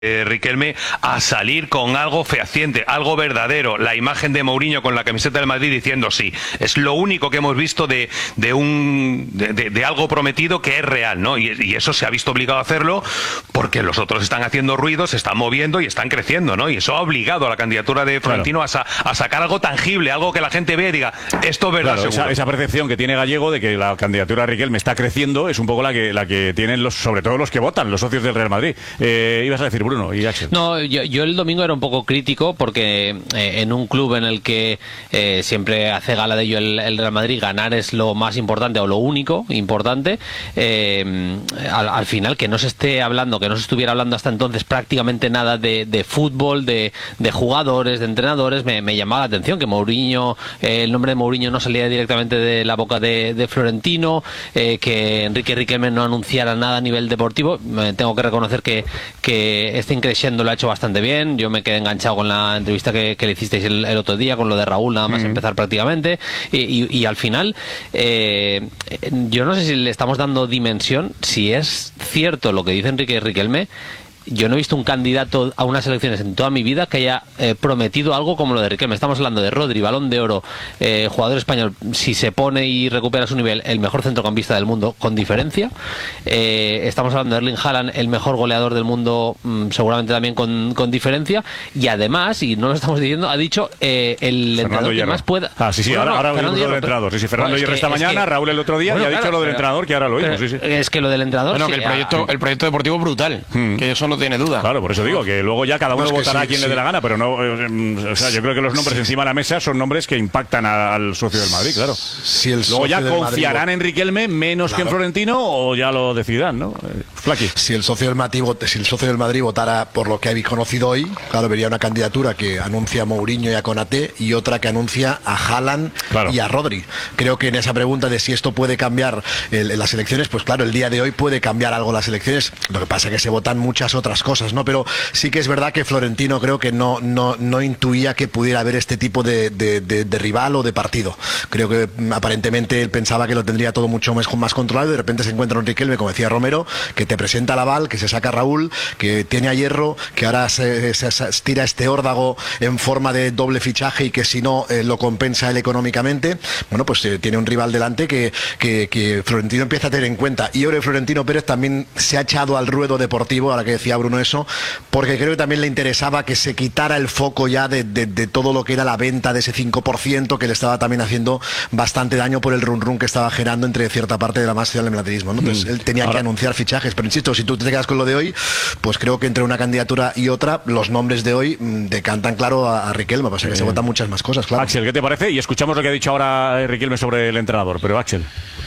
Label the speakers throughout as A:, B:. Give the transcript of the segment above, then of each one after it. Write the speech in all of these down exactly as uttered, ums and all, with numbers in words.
A: Eh, Riquelme a salir con algo fehaciente, algo verdadero, la imagen de Mourinho con la camiseta del Madrid diciendo sí. Es lo único que hemos visto de, de un de, de, de algo prometido que es real, ¿no? Y, y eso se ha visto obligado a hacerlo porque los otros están haciendo ruido, se están moviendo y están creciendo, ¿no? Y eso ha obligado a la candidatura de Florentino claro. a, a sacar algo tangible, algo que la gente vea y diga, esto es verdad.
B: Claro, esa, esa percepción que tiene Gallego de que la candidatura de Riquelme está creciendo es un poco la que la que tienen los, sobre todo los que votan, los socios del Real Madrid. Eh, ibas a decir, Bruno y Axel.
C: No, yo, yo el domingo era un poco crítico porque eh, en un club en el que eh, siempre hace gala de ello el, el Real Madrid, ganar es lo más importante o lo único importante. Eh, al, al final que no se esté hablando, que no se estuviera hablando hasta entonces prácticamente nada de, de fútbol, de, de jugadores, de entrenadores, me, me llamaba la atención que Mourinho, eh, el nombre de Mourinho no salía directamente de la boca de, de Florentino, eh, que Enrique Riquelme no anunciara nada a nivel deportivo. Me tengo que reconocer que, que este increciendo lo ha hecho bastante bien. Yo me quedé enganchado con la entrevista que, que le hicisteis el, el otro día, con lo de Raúl, nada más mm. empezar prácticamente. Y, y, y al final, eh, yo no sé si le estamos dando dimensión, si es cierto lo que dice Enrique Riquelme. Yo no he visto un candidato a unas elecciones en toda mi vida que haya eh, prometido algo como lo de Riquelme. Estamos hablando de Rodri, Balón de Oro, eh, jugador español, si se pone y recupera su nivel, el mejor centrocampista del mundo, con diferencia. Eh, estamos hablando de Erling Haaland, el mejor goleador del mundo, mmm, seguramente también con, con diferencia. Y además, y no lo estamos diciendo, ha dicho eh, el
B: Fernando
C: entrenador
B: Hierro.
C: que más pueda...
B: Ah, sí, sí,
C: bueno,
B: ahora,
C: no,
B: ahora oímos lo del entrenador. Sí, sí, Fernando Hierro esta mañana, que, Raúl el otro día, bueno, y ha
C: claro,
B: dicho lo del
C: pero,
B: entrenador, que ahora lo oímos. Sí, sí.
C: Es que lo del entrenador...
D: Bueno,
C: sí,
D: que el proyecto, el proyecto deportivo es brutal, hmm. que eso no tiene duda.
B: Claro, por eso digo que luego ya cada uno
E: no,
B: votará
E: sí,
B: a quien
E: sí.
B: le dé la gana, pero no, eh, o sea, yo creo que los nombres sí. encima de la mesa son nombres que impactan a, al socio del Madrid, claro.
E: Si el
B: luego ya confiarán
E: Madrid,
B: en Riquelme menos claro. que en Florentino o ya lo decidan, ¿no? Eh, Flaqui.
E: Si el socio del Madrid, si el socio del Madrid votara por lo que habéis conocido hoy, claro, vería una candidatura que anuncia a Mourinho y a Konaté y otra que anuncia a Haaland claro. y a Rodri. Creo que en esa pregunta de si esto puede cambiar el, las elecciones, pues claro, el día de hoy puede cambiar algo las elecciones. Lo que pasa es que se votan muchas otras cosas, ¿no? Pero sí que es verdad que Florentino creo que no, no, no intuía que pudiera haber este tipo de, de, de, de rival o de partido. Creo que aparentemente él pensaba que lo tendría todo mucho más, más controlado y de repente se encuentra un Riquelme, como decía Romero, que te presenta a Laval, que se saca a Raúl, que tiene a Hierro, que ahora se, se, se tira este órdago en forma de doble fichaje y que si no eh, lo compensa él económicamente. Bueno, pues eh, tiene un rival delante que, que, que Florentino empieza a tener en cuenta. Y ahora Florentino Pérez también se ha echado al ruedo deportivo, ahora que decía Bruno eso, porque creo que también le interesaba que se quitara el foco ya de, de, de todo lo que era la venta de ese cinco por ciento que le estaba también haciendo bastante daño por el run run que estaba generando entre cierta parte de la masa del madridismo, ¿no? Entonces mm. él tenía Ahora... que anunciar fichajes, pero insisto, si tú te quedas con lo de hoy, pues creo que entre una candidatura y otra, los nombres de hoy mm, decantan claro a, a Riquelme, pasa que eh... se votan muchas más cosas, claro.
B: Axel, ¿qué te parece? Y escuchamos lo que ha dicho ahora Riquelme sobre el entrenador, pero Axel.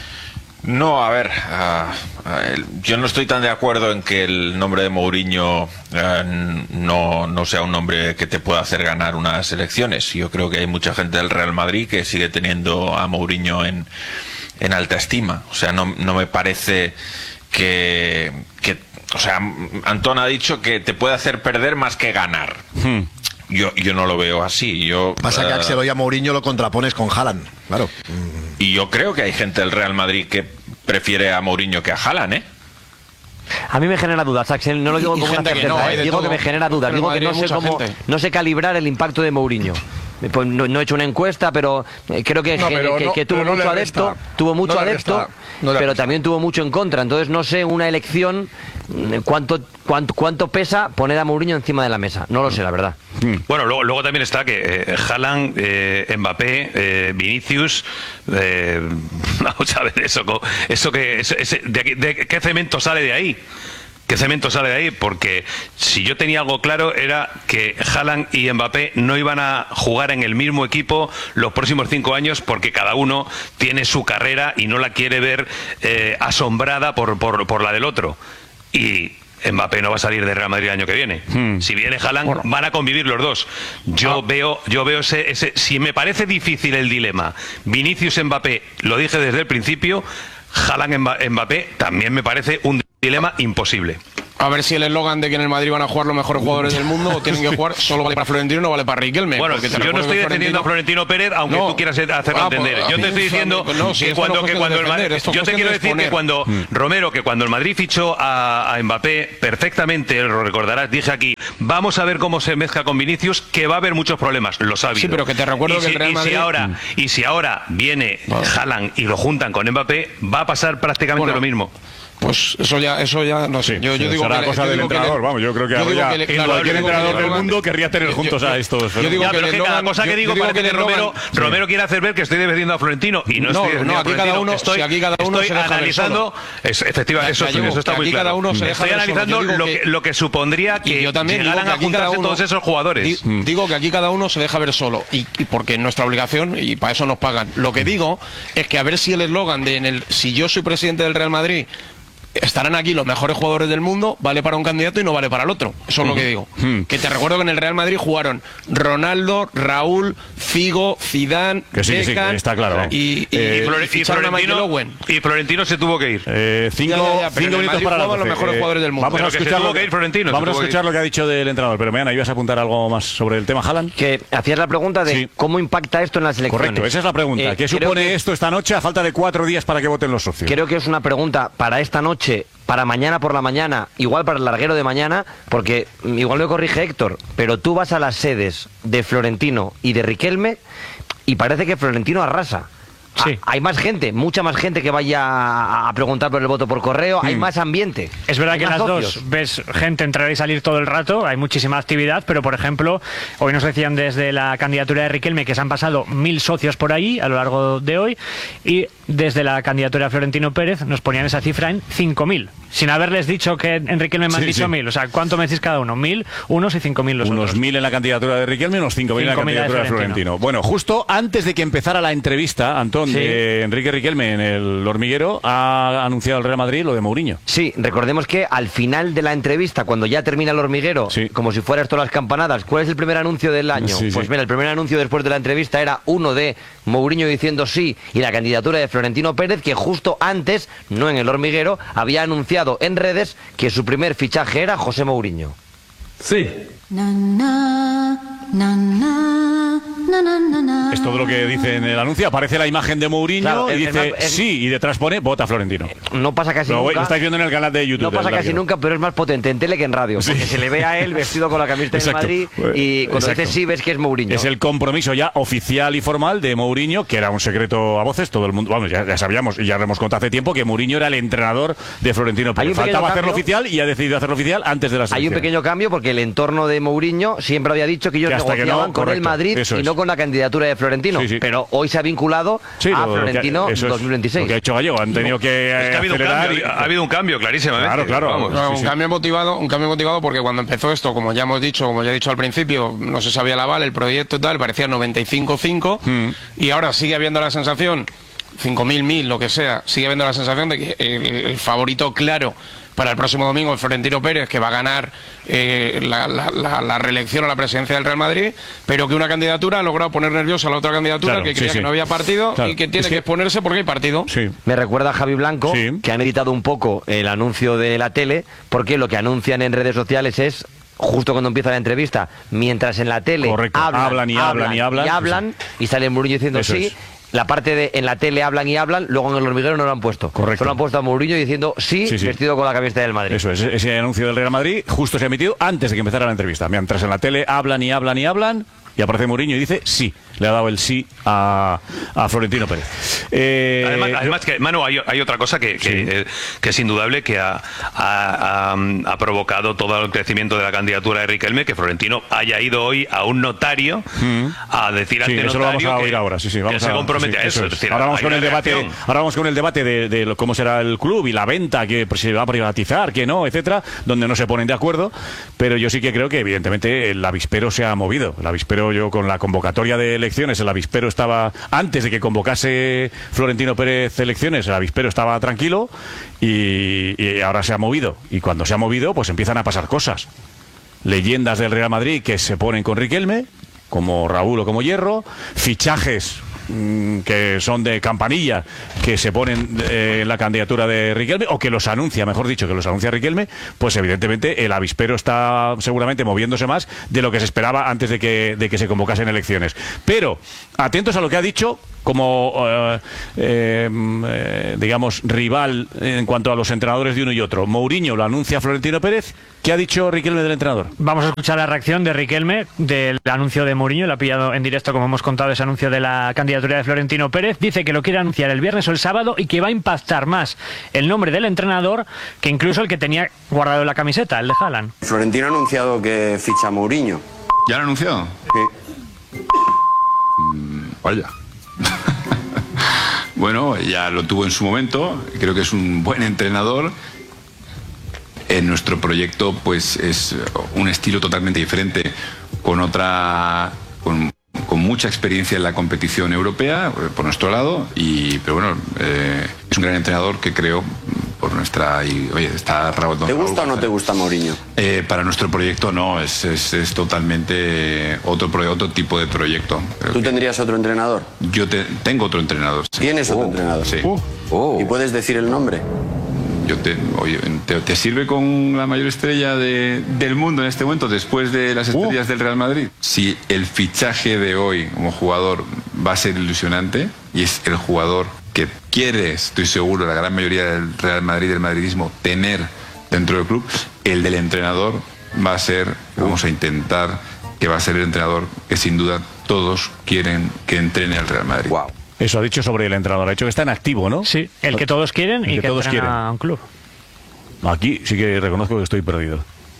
F: No, a ver, uh, uh, yo no estoy tan de acuerdo en que el nombre de Mourinho uh, no, no sea un nombre que te pueda hacer ganar unas elecciones. Yo creo que hay mucha gente del Real Madrid que sigue teniendo a Mourinho en, en alta estima. O sea, no, no me parece que, que... O sea, Antón ha dicho que te puede hacer perder más que ganar. Hmm. Yo, yo no lo veo así. Yo,
E: Pasa que uh, Axel hoy a Mourinho lo contrapones con Haaland, claro.
F: Y yo creo que hay gente del Real Madrid que prefiere a Mourinho que a Haaland, ¿eh?
G: A mí me genera dudas, Axel, no lo digo como una certeza, no, ¿eh? Digo todo. que me genera dudas, digo que no sé cómo, gente. no sé calibrar el impacto de Mourinho. Pues no, no he hecho una encuesta, pero creo que, no, pero que, no, que tuvo mucho no adepto, tuvo mucho no adepto, no pero resta. también tuvo mucho en contra. Entonces no sé una elección cuánto cuánto cuánto pesa poner a Mourinho encima de la mesa. No lo sé, la verdad.
A: Bueno, luego, luego también está que eh, Haaland, eh, Mbappé, eh, Vinicius, eh, vamos a ver eso, eso que ese, ese, de, de qué cemento sale de ahí. ¿Qué cemento sale de ahí? Porque si yo tenía algo claro era que Haaland y Mbappé no iban a jugar en el mismo equipo los próximos cinco años porque cada uno tiene su carrera y no la quiere ver eh, asombrada por, por, por la del otro. Y Mbappé no va a salir de Real Madrid el año que viene. Hmm. Si viene Haaland, bueno. van a convivir los dos. Yo ah. veo, yo veo ese, ese... Si me parece difícil el dilema, Vinicius-Mbappé, lo dije desde el principio, Haaland-Mbappé también me parece un dilema imposible.
D: A ver si el eslogan de que en el Madrid van a jugar los mejores jugadores del mundo o tienen que jugar solo vale para Florentino y no vale para Riquelme.
A: Bueno, yo no estoy defendiendo a Florentino Pérez, aunque no, tú quieras hacerlo ah, entender. Yo te estoy diciendo no, si que cuando, no que cuando el Madrid, yo te quiero decir que cuando mm. Romero, que cuando el Madrid fichó a, a Mbappé, perfectamente, lo recordarás, dije aquí, vamos a ver cómo se mezcla con Vinicius, que va a haber muchos problemas, lo sabes.
D: Sí, pero que te recuerdo que el Real Madrid...
A: Y si ahora, mm. y si ahora viene bueno. Haaland y lo juntan con Mbappé, va a pasar prácticamente bueno. lo mismo.
D: Pues eso ya, eso ya no sé.
B: Sí, yo, yo digo será que cosa yo del entrenador, le, vamos, yo creo que, yo ya, que le, claro, cualquier entrenador del mundo querría tener yo, juntos yo, a estos.
A: Yo digo ya, que, que cada cosa que digo yo, yo parece que, que Romero, sí. Romero quiere hacer ver que estoy defendiendo a Florentino y no, no estoy
D: no, aquí cada uno, estoy, si aquí cada uno
A: estoy
D: se deja
A: analizando, es, efectivamente, eso,
D: llevo,
A: eso está muy claro.
D: Cada uno se
A: estoy analizando lo que, lo que supondría que llegaran a juntarse todos esos jugadores.
D: Digo que aquí cada uno se deja ver solo y porque es nuestra obligación y para eso nos pagan. Lo que digo es que a ver si el eslogan de en el si yo soy presidente del Real Madrid estarán aquí los mejores jugadores del mundo, vale para un candidato y no vale para el otro. Eso es mm. lo que digo. Mm. Que te recuerdo que en el Real Madrid jugaron Ronaldo, Raúl, Figo, Zidane,
B: que sí,
D: Beckham,
B: que sí, está claro.
D: Y, y,
A: eh, y, y, Florentino, y Florentino se tuvo que ir.
B: Eh, cinco, ya, ya, ya, cinco minutos para la
D: los mejores jugadores del mundo.
B: Vamos a escuchar, lo que,
A: ir Florentino,
B: vamos a escuchar lo que ha dicho del entrenador. Pero mañana ibas a apuntar algo más sobre el tema Haaland.
G: Que hacías la pregunta de sí. cómo impacta esto en las elecciones.
B: Correcto, esa es la pregunta. Eh, ¿Qué supone que, esto esta noche a falta de cuatro días para que voten los socios?
G: Creo que es una pregunta para esta noche, para mañana por la mañana, igual para el larguero de mañana, porque igual me corrige Héctor, pero tú vas a las sedes de Florentino y de Riquelme y parece que Florentino arrasa. Sí. Hay más gente, mucha más gente que vaya a preguntar por el voto por correo, mm. hay más ambiente.
H: Es verdad que en las socios. dos ves gente entrar y salir todo el rato, hay muchísima actividad, pero por ejemplo, hoy nos decían desde la candidatura de Riquelme que se han pasado mil socios por ahí a lo largo de hoy, y desde la candidatura de Florentino Pérez nos ponían esa cifra en cinco mil, sin haberles dicho que en Riquelme me han sí, dicho mil. Sí. O sea, ¿cuánto me decís cada uno? Mil, unos y cinco mil los
B: unos
H: otros.
B: mil en la candidatura de Riquelme, unos cinco mil en la candidatura de Florentino. de Florentino. Bueno, justo antes de que empezara la entrevista, Antón, sí. de Enrique Riquelme en el Hormiguero, ha anunciado el Real Madrid lo de Mourinho.
G: Sí, recordemos que al final de la entrevista, cuando ya termina el Hormiguero, sí. como si fuera esto las campanadas, ¿cuál es el primer anuncio del año? Sí, pues sí. mira, el primer anuncio después de la entrevista era uno de Mourinho diciendo sí y la candidatura de Florentino Pérez, que justo antes, no en el Hormiguero, había anunciado en redes que su primer fichaje era José Mourinho.
I: Sí.
B: Na, na, na, na, na, na, na. Es todo lo que dice en el anuncio. Aparece la imagen de Mourinho claro, y dice más, sí, y detrás pone vota Florentino.
G: No pasa casi
B: lo,
G: nunca.
B: Lo estáis viendo en el canal de YouTube.
G: No pasa casi nunca, pero es más potente en tele que en radio. Porque sí. se le ve a él vestido con la camiseta de Madrid y cuando Exacto. dice sí ves que es Mourinho.
B: Es el compromiso ya oficial y formal de Mourinho, que era un secreto a voces. Todo el mundo, vamos, ya, ya sabíamos y ya lo hemos contado hace tiempo que Mourinho era el entrenador de Florentino Pérez. Faltaba hacerlo oficial y ha decidido hacerlo oficial antes de la selección.
G: Hay un pequeño cambio porque el entorno de Mourinho siempre había dicho que ellos que negociaban no, con correcto, el Madrid y no con la candidatura de Florentino. Sí, sí. Pero hoy se ha vinculado sí, a Florentino en dos mil veintiséis.
B: Lo que ha hecho Gallego, han tenido que,
A: es que ha, habido cambio, y... ha habido un cambio clarísimamente.
B: Claro, claro.
D: Vamos, no, un, sí, cambio sí. motivado, un cambio motivado porque cuando empezó esto, como ya hemos dicho, como ya he dicho al principio, no se sabía la aval, el proyecto y tal, parecía noventa y cinco cinco mm. y ahora sigue habiendo la sensación, cinco mil, mil, lo que sea, sigue habiendo la sensación de que el, el favorito claro para el próximo domingo el Florentino Pérez, que va a ganar eh, la, la, la, la reelección a la presidencia del Real Madrid, pero que una candidatura ha logrado poner nerviosa a la otra candidatura, claro, que creía sí, sí. que no había partido claro. y que tiene es que... que exponerse porque hay partido.
G: Sí. Me recuerda a Javi Blanco, sí. que han editado un poco el anuncio de la tele, porque lo que anuncian en redes sociales es justo cuando empieza la entrevista, mientras en la tele
B: Correcto. hablan,
G: hablan
B: y hablan y hablan,
G: y, hablan, sí. y sale Mourinho diciendo Eso sí. Es. La parte de en la tele hablan y hablan, luego en el Hormiguero no lo han puesto.
B: Correcto.
G: Solo han puesto a Mourinho diciendo sí, sí, sí. vestido con la camiseta del Madrid.
B: Eso es, ese anuncio del Real Madrid justo se ha emitido antes de que empezara la entrevista. Mientras en la tele hablan y hablan y hablan, y aparece Mourinho y dice sí. Le ha dado el sí a, a Florentino Pérez.
A: Eh, además, además que, Manu, hay, hay otra cosa que, que, sí. eh, que es indudable que ha, ha, ha, ha provocado todo el crecimiento de la candidatura de Riquelme, que Florentino haya ido hoy a un notario mm. a decir ante
B: sí,
A: notario
B: eso lo vamos a oír
A: que,
B: ahora. Sí, sí, vamos
A: que
B: a,
A: se compromete
B: sí,
A: a eso.
B: eso
A: es. Es decir,
B: ahora, vamos con el debate, ahora vamos con el debate de, de cómo será el club y la venta, que se va a privatizar, que no, etcétera, donde no se ponen de acuerdo. Pero yo sí que creo que, evidentemente, el avispero se ha movido. El avispero, yo con la convocatoria de elecciones, el avispero estaba, antes de que convocase Florentino Pérez elecciones, el avispero estaba tranquilo y, y ahora se ha movido. Y cuando se ha movido, pues empiezan a pasar cosas. Leyendas del Real Madrid que se ponen con Riquelme, como Raúl o como Hierro, fichajes mmm, que son de campanilla, que se ponen eh, en la candidatura de Riquelme, o que los anuncia, mejor dicho, que los anuncia Riquelme, pues evidentemente el avispero está seguramente moviéndose más de lo que se esperaba antes de que, de que se convocasen elecciones. Pero, atentos a lo que ha dicho como, eh, eh, eh, digamos, rival en cuanto a los entrenadores de uno y otro. Mourinho lo anuncia Florentino Pérez. ¿Qué ha dicho Riquelme del entrenador?
H: Vamos a escuchar la reacción de Riquelme del anuncio de Mourinho. Lo ha pillado en directo, como hemos contado, ese anuncio de la candidatura de Florentino Pérez. Dice que lo quiere anunciar el viernes o el sábado y que va a impactar más el nombre del entrenador que incluso el que tenía guardado en la camiseta, el de Haaland.
I: Florentino ha anunciado que ficha a Mourinho.
J: ¿Ya lo ha anunciado?
I: Sí.
J: Mm, vaya. Bueno, ya lo tuvo en su momento. Creo que es un buen entrenador. En nuestro proyecto, pues es un estilo totalmente diferente, con otra, con, con mucha experiencia en la competición europea por nuestro lado. Y, pero bueno, eh, es un gran entrenador que creo por nuestra y oye está Raúl.
I: ¿Te gusta Raúl, o no te gusta Mourinho?
J: Eh, para nuestro proyecto no, es, es, es totalmente otro otro tipo de proyecto.
I: Creo ¿Tú que... tendrías otro entrenador?
J: Yo te, tengo otro entrenador. Sí.
I: ¿Tienes otro
J: oh,
I: entrenador?
J: Sí.
I: Uh, oh. ¿Y puedes decir el nombre?
J: Yo te, oye, te, ¿te sirve con la mayor estrella de, del mundo en este momento, después de las estrellas uh. del Real Madrid? Si el fichaje de hoy como jugador va a ser ilusionante y es el jugador que quiere, estoy seguro, la gran mayoría del Real Madrid, del madridismo, tener dentro del club, el del entrenador va a ser, vamos a intentar que va a ser el entrenador que sin duda todos quieren que entrene al Real Madrid.
B: Wow. Eso ha dicho sobre el entrenador. Ha dicho que está en activo, ¿no?
H: Sí, el que todos quieren el y que, que todos quieren a un club.
B: Aquí sí que reconozco que estoy perdido.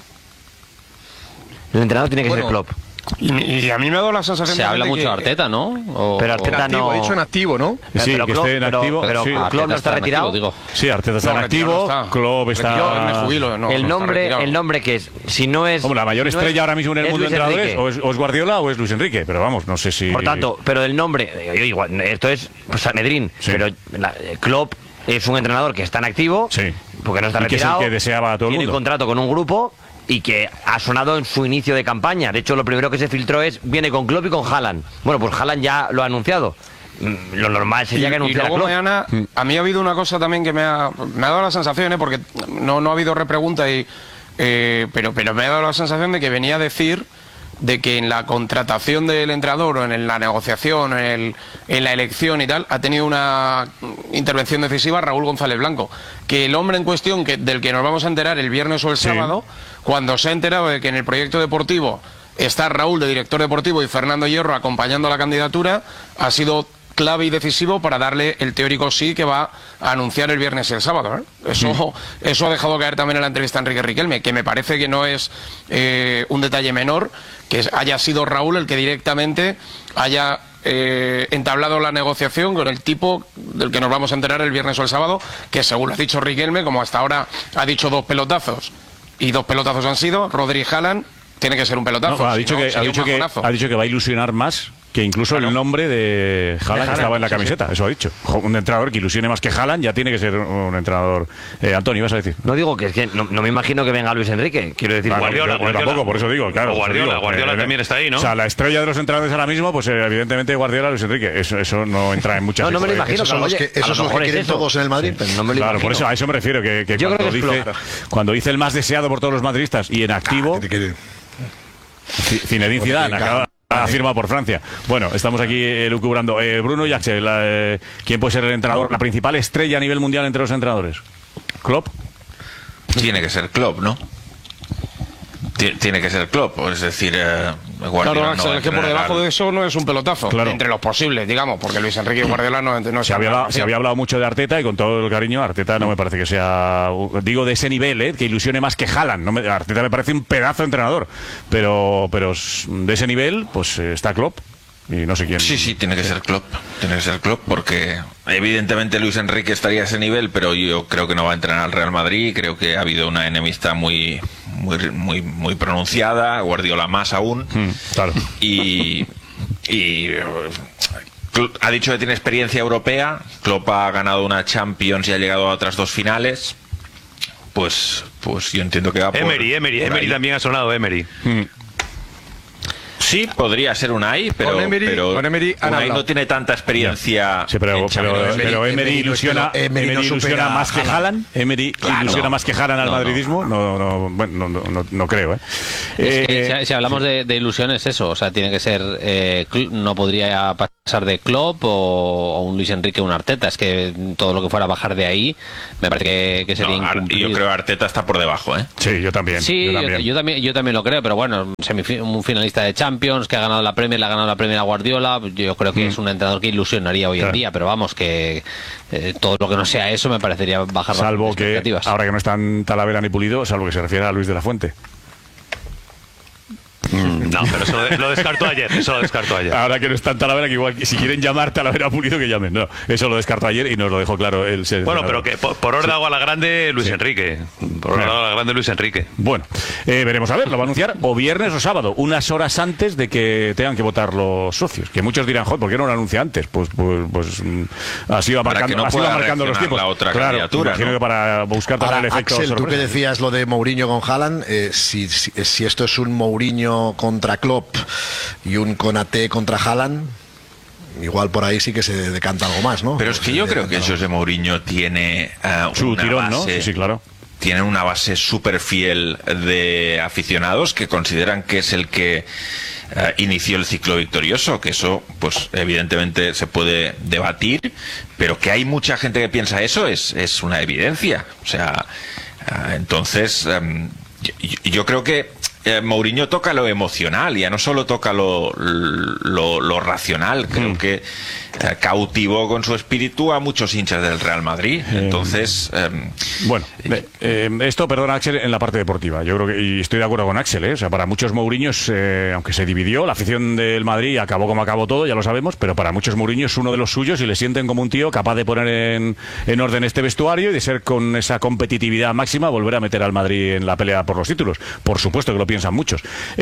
G: El entrenador tiene que bueno, ser Klopp.
D: Y, y a mí me ha dado la sensación
C: se
D: de
C: habla mucho
D: que...
C: de Arteta, ¿no? O,
G: pero Arteta
E: activo,
G: no
E: ha dicho en activo, ¿no?
B: Sí,
G: pero
B: que
G: Klopp,
B: esté en
G: pero,
B: activo.
G: Pero,
B: sí.
G: pero Klopp no está, está retirado.
C: Activo,
B: sí, Arteta está
D: no,
B: en activo.
D: No está.
B: Klopp está.
D: Yo me jubilo, no,
G: el nombre,
D: no
G: el nombre que es, si no es.
B: Como la mayor
G: si no
B: estrella
G: es,
B: ahora mismo en el mundo de entrenadores, o es, o es Guardiola o es Luis Enrique, pero vamos, no sé si.
G: Por tanto, pero el nombre, igual, esto es pues, Sanedrín, sí. pero la, Klopp es un entrenador que está en activo,
B: sí.
G: porque no está
B: y
G: retirado,
B: que es el que deseaba a todo el
G: tiene
B: mundo.
G: contrato con un grupo y que ha sonado en su inicio de campaña. De hecho, lo primero que se filtró es viene con Klopp y con Haaland. Bueno, pues Haaland ya lo ha anunciado. Lo normal sería
D: y,
G: que anunciara
D: y luego,
G: Klopp.
D: Mañana, a mí ha habido una cosa también que me ha, me ha dado la sensación, ¿eh? Porque no, no ha habido repregunta, y, eh, pero, pero me ha dado la sensación de que venía a decir de que en la contratación del entrenador o en la negociación, en, el, en la elección y tal, ha tenido una intervención decisiva Raúl González Blanco, que el hombre en cuestión que, del que nos vamos a enterar el viernes o el sí. sábado, cuando se ha enterado de que en el proyecto deportivo está Raúl de director deportivo y Fernando Hierro acompañando la candidatura, ha sido clave y decisivo para darle el teórico sí que va a anunciar el viernes y el sábado, ¿eh? Eso, mm. eso ha dejado caer también en la entrevista a Enrique Riquelme, que me parece que no es eh, un detalle menor, que haya sido Raúl el que directamente haya eh, entablado la negociación con el tipo del que nos vamos a enterar el viernes o el sábado, que según ha dicho Riquelme, como hasta ahora ha dicho dos pelotazos, y dos pelotazos han sido, Rodri y Haaland, tiene que ser un pelotazo.
B: No, ha, dicho
D: si no,
B: que, ha, dicho que, ha dicho que va a ilusionar más que incluso claro. el nombre de Haaland estaba en la camiseta, sí, sí. Eso ha dicho. Un entrenador que ilusione más que Haaland ya tiene que ser un entrenador. Eh, Antonio, ¿vas a decir?
G: No digo que es que no, no me imagino que venga Luis Enrique, quiero decir.
B: Claro,
A: Guardiola,
B: yo,
A: Guardiola.
B: Tampoco, por eso digo, claro.
A: O Guardiola,
B: digo,
A: Guardiola
B: eh,
A: también está ahí, ¿no?
B: O sea, la estrella de los entrenadores ahora mismo, pues eh, evidentemente Guardiola, Luis Enrique. Eso, eso no entra en muchas.
G: No, no me lo imagino.
E: Esos son los que, esos son los que quieren eso. todos en el Madrid.
B: Sí. No me lo claro, imagino. Por eso a eso me refiero, que, que, cuando, que dice, cuando dice el más deseado por todos los madridistas y en activo, ah, Zinedine Zidane acaba. Firma por Francia. Bueno, estamos aquí eh, lucubrando. Eh, Bruno y Axel, eh, ¿quién puede ser el entrenador? La principal estrella a nivel mundial entre los entrenadores. ¿Klopp?
F: Tiene que ser Klopp, ¿no? Tiene que ser Klopp, es decir, eh,
D: Guardiola. Claro, Axel, no es que por debajo de eso no es un pelotazo. Claro. Entre los posibles, digamos, porque Luis Enrique y Guardiola no, no
B: se, había hablado, se había hablado mucho de Arteta y con todo el cariño, Arteta no me parece que sea, digo, de ese nivel, ¿eh? Que ilusione más que Haaland. No me, Arteta me parece un pedazo de entrenador, pero, pero de ese nivel, pues está Klopp. Y no sé quién.
F: Sí, sí, tiene que ser Klopp. Tiene que ser Klopp porque evidentemente Luis Enrique estaría a ese nivel, pero yo creo que no va a entrenar al Real Madrid. Creo que ha habido una enemistad muy, muy, muy, muy pronunciada. Guardiola más aún.
B: Mm, claro.
F: Y, y ha dicho que tiene experiencia europea. Klopp ha ganado una Champions y ha llegado a otras dos finales. Pues, pues yo entiendo que va por
A: Emery, Emery,
F: por
A: Emery también ha sonado Emery.
B: Mm.
F: Sí, Sí, podría ser Unai, pero,
D: Emery,
F: pero
D: Emery
F: Unai no tiene tanta experiencia.
B: Sí, pero, pero,
F: en
B: pero Emery ilusiona,
E: pero Emery
B: Emery
E: no
B: ilusiona más que Haaland. Emery
F: Claro.
B: ilusiona más que Haaland al
F: No, no.
B: madridismo. No, no, bueno, no, no, no creo. ¿eh?
C: Es que
B: Eh,
C: si, si hablamos de, de ilusiones, eso, o sea, tiene que ser, eh, Cl- no podría pasar de Klopp o, o un Luis Enrique o un Arteta, es que todo lo que fuera bajar de ahí me parece que, que sería
F: No, Ar-
C: incumplido.
F: yo creo que Arteta está por debajo, ¿eh?
B: sí, yo también.
C: Sí,
B: yo
C: yo,
B: también.
C: yo también, yo también lo creo, pero bueno, semifi- un finalista de Champions que ha ganado la Premier, le ha ganado la Premier a Guardiola, yo creo que
B: Mm.
C: es un entrenador que ilusionaría hoy
B: Claro.
C: en día, pero vamos, que eh, todo lo que no sea eso me parecería bajar
B: Salvo
C: bastantes
B: que,
C: expectativas.
B: ahora que no están Talavera ni Pulido, salvo que se refiere a Luis de la Fuente.
A: No, pero eso lo, lo descartó ayer. Eso lo descartó ayer.
B: Ahora que no están Talavera, que igual si quieren llamar Talavera Pulido, que llamen. No, eso lo descartó ayer y nos lo dejó claro el
A: Bueno, pero que por, por orden de agua la grande, Luis
B: Sí.
A: Enrique. Por orden de agua la grande, Luis Enrique.
B: Bueno, eh, veremos a ver, lo va a anunciar o viernes o sábado, unas horas antes de que tengan que votar los socios. Que muchos dirán, joder, ¿por qué no lo anuncia antes? Pues, pues, pues mm, así va
F: Para
B: marcando,
F: que no
B: así va
F: pueda
B: marcando los
F: reaccionar
B: tiempos.
F: la otra
B: claro,
F: candidatura,
B: imagino
F: ¿no?
B: que para buscar también
E: Ahora,
B: el efecto
E: Axel, tú que
B: sorpresa.
E: decías lo de Mourinho con Haaland, eh, si, si, si esto es un Mourinho contra Klopp y un Konaté contra Haaland, igual por ahí sí que se decanta algo más, ¿no?
F: Pero es que yo creo que José Mourinho tiene eh,
B: Su
F: una
B: tirón, ¿no?
F: base,
B: Sí, sí, claro.
F: tiene una base súper fiel de aficionados que consideran que es el que eh, inició el ciclo victorioso, que eso, pues evidentemente se puede debatir, pero que hay mucha gente que piensa eso es, es una evidencia. O sea, eh, entonces, eh, yo, yo creo que eh, Mourinho toca lo emocional, ya no solo toca lo, lo, lo racional, creo
B: Mm.
F: que eh, cautivó con su espíritu a muchos hinchas del Real Madrid. Entonces, eh,
B: Bueno, eh, eh, esto, perdona Axel, en la parte deportiva. Yo creo que, y estoy de acuerdo con Axel, ¿eh? O sea, para muchos Mourinhos, eh, aunque se dividió, la afición del Madrid acabó como acabó todo, ya lo sabemos, pero para muchos Mourinho es uno de los suyos y le sienten como un tío capaz de poner en, en orden este vestuario y de ser con esa competitividad máxima, volver a meter al Madrid en la pelea por los títulos. Por supuesto que lo piensan muchos.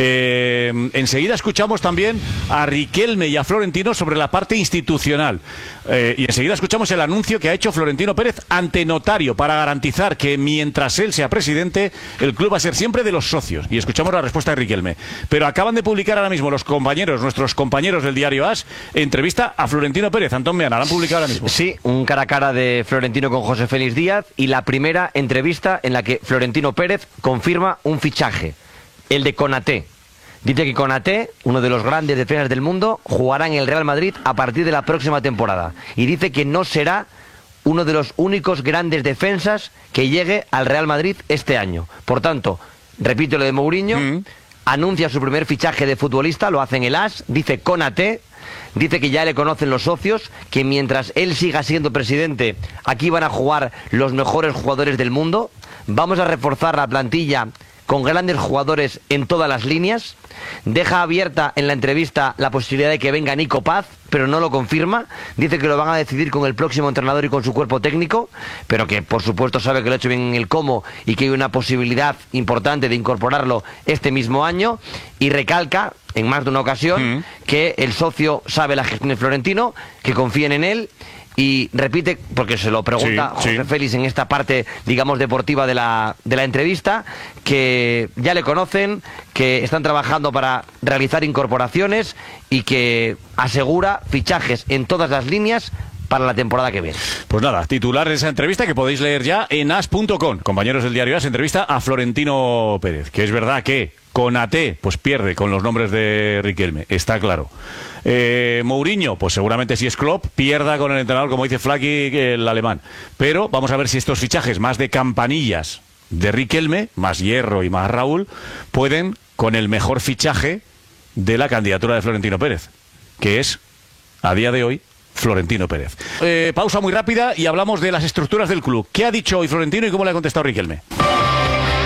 B: Eh, enseguida escuchamos también a Riquelme y a Florentino sobre la parte institucional. Eh, y enseguida escuchamos el anuncio que ha hecho Florentino Pérez ante notario para garantizar que mientras él sea presidente, el club va a ser siempre de los socios. Y escuchamos la respuesta de Riquelme. Pero acaban de publicar ahora mismo los compañeros, nuestros compañeros del diario AS, entrevista a Florentino Pérez. Antón Meana, la han publicado ahora mismo.
G: Sí, un cara a cara de Florentino con José Félix Díaz y la primera entrevista en la que Florentino Pérez confirma un fichaje, el de Konaté. Dice que Konaté, uno de los grandes defensas del mundo, jugará en el Real Madrid a partir de la próxima temporada. Y dice que no será uno de los únicos grandes defensas que llegue al Real Madrid este año. Por tanto, repito lo de Mourinho, mm. anuncia su primer fichaje de futbolista, lo hace en el AS, dice Konaté, dice que ya le conocen los socios, que mientras él siga siendo presidente, aquí van a jugar los mejores jugadores del mundo, vamos a reforzar la plantilla con grandes jugadores en todas las líneas. Deja abierta en la entrevista la posibilidad de que venga Nico Paz, pero no lo confirma. Dice que lo van a decidir con el próximo entrenador y con su cuerpo técnico, pero que por supuesto sabe que lo ha hecho bien en el cómo y que hay una posibilidad importante de incorporarlo este mismo año. Y recalca en más de una ocasión mm. que el socio sabe la gestión de Florentino, que confíen en él. Y repite, porque se lo pregunta sí, José sí. Félix en esta parte, digamos, deportiva de la, de la entrevista, que ya le conocen, que están trabajando para realizar incorporaciones y que asegura fichajes en todas las líneas para la temporada que viene.
B: Pues nada, titular de esa entrevista que podéis leer ya en as punto com. Compañeros del diario AS, entrevista a Florentino Pérez, que es verdad que Konaté pues pierde con los nombres de Riquelme, está claro. Eh, Mourinho, pues seguramente si es Klopp, pierda con el entrenador, como dice Flaky, el alemán. Pero vamos a ver si estos fichajes más de campanillas de Riquelme, más Hierro y más Raúl, pueden con el mejor fichaje de la candidatura de Florentino Pérez, que es, a día de hoy, Florentino Pérez. Eh, pausa muy rápida y hablamos de las estructuras del club. ¿Qué ha dicho hoy Florentino y cómo le ha contestado Riquelme?